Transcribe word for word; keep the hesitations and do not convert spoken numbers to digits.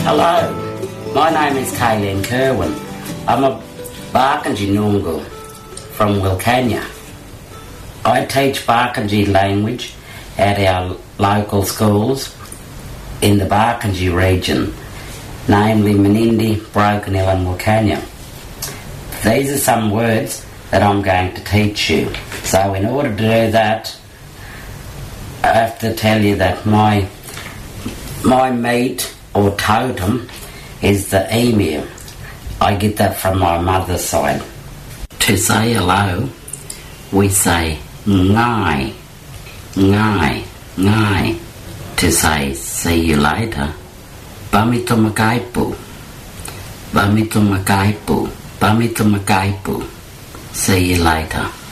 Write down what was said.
Hello, my name is Kayleen Kerwin. I'm a Barkindji Noongar from Wilcannia. I teach Barkindji language at our local schools in the Barkindji region, namely Menindee, Broken Hill and Wilcannia. These are some words that I'm going to teach you. So in order to do that, I have to tell you that my my meat or totem is the emu. I get that from my mother's side. To say hello, we say ngai, ngai, ngai. To say see you later, bamitumagaipu, bamitumagaipu, bamitumagaipu. See you later.